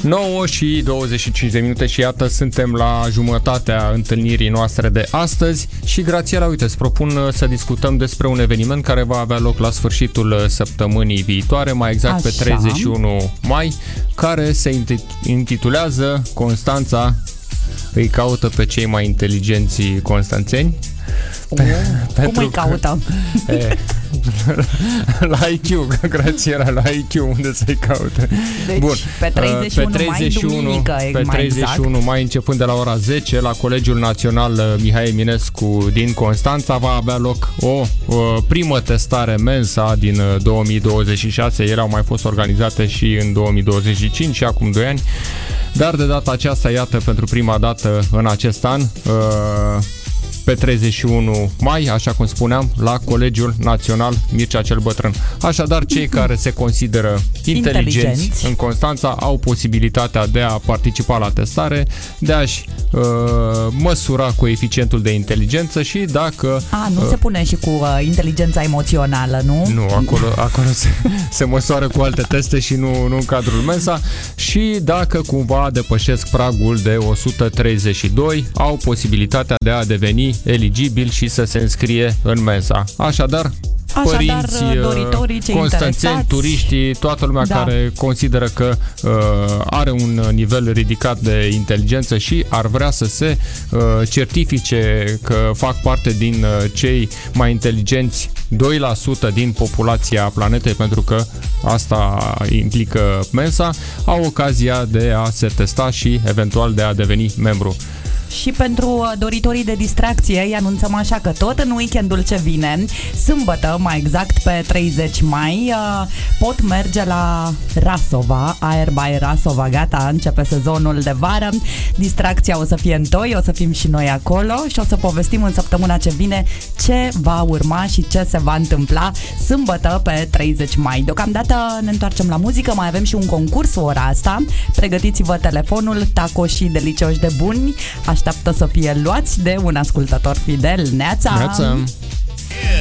9 și 25 de minute și iată, suntem la jumătatea întâlnirii noastre de astăzi și Grațiela, uite, îți propun să discutăm despre un eveniment care va avea loc la sfârșitul săptămânii viitoare, mai exact pe 31 mai, care se intitulează Constanța îi caută pe cei mai inteligenți constanțeni. Cum îi caută? La IQ, Grațiela, la IQ, unde să-i caute? Deci, bun. Pe 31 mai, duminică, pe 31 mai, începând de la ora 10, la Colegiul Național Mihai Eminescu din Constanța, va avea loc o primă testare Mensa din 2026. Ele au mai fost organizate și în 2025 și acum 2 ani. Dar de data aceasta, iată, pentru prima dată în acest an, pe 31 mai, așa cum spuneam, la Colegiul Național Mircea cel Bătrân. Așadar, cei care se consideră inteligenți în Constanța au posibilitatea de a participa la testare, de a-și măsura coeficientul de inteligență și dacă... nu se pune și cu inteligența emoțională, nu? Nu, acolo se măsoară cu alte teste și nu în cadrul Mensa, și dacă cumva depășesc pragul de 132, au posibilitatea de a deveni eligibil și să se înscrie în Mensa. Așadar, părinți, doritorii, cei constanțeni, interesați, turiștii, toată lumea care consideră că are un nivel ridicat de inteligență și ar vrea să se certifice că fac parte din cei mai inteligenți 2% din populația planetei, pentru că asta implică Mensa, au ocazia de a se testa și eventual de a deveni membru. Și pentru doritorii de distracție îi anunțăm așa că tot în weekendul ce vine, sâmbătă, mai exact pe 30 mai, pot merge la Rasova, Air by Rasova, gata, începe sezonul de vară, distracția o să fie în toi, o să fim și noi acolo și o să povestim în săptămâna ce vine ce va urma și ce se va întâmpla sâmbătă pe 30 mai. Deocamdată ne întoarcem la muzică, mai avem și un concurs ora asta, pregătiți-vă telefonul, tacoșii delicioși de buni așteaptă să fie luați de un ascultător fidel. Neața! Neața!